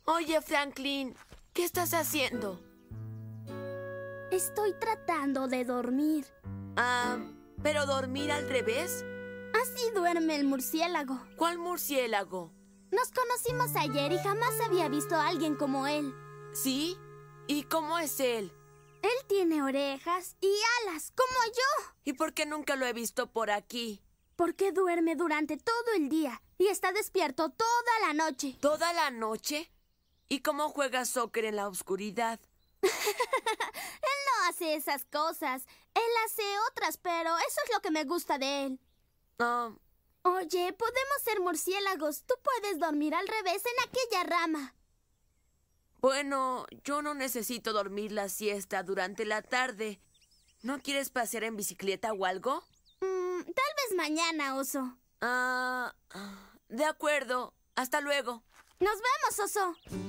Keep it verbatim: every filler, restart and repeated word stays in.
Oye, Franklin, ¿qué estás haciendo? Estoy tratando de dormir. Ah, ¿pero dormir al revés? Así duerme el murciélago. ¿Cuál murciélago? Nos conocimos ayer y jamás había visto a alguien como él. ¿Sí? ¿Y cómo es él? Él tiene orejas y alas, como yo. ¿Y por qué nunca lo he visto por aquí? Porque duerme durante todo el día y está despierto toda la noche. ¿Toda la noche? ¿Y cómo juega soccer en la oscuridad? Él no hace esas cosas. Él hace otras, pero eso es lo que me gusta de él. Ah, Oye, podemos ser murciélagos. Tú puedes dormir al revés en aquella rama. bueno, yo no necesito dormir la siesta durante la tarde. ¿No quieres pasear en bicicleta o algo? Mm, tal vez mañana, oso. Ah, de acuerdo. Hasta luego. Nos vemos, oso.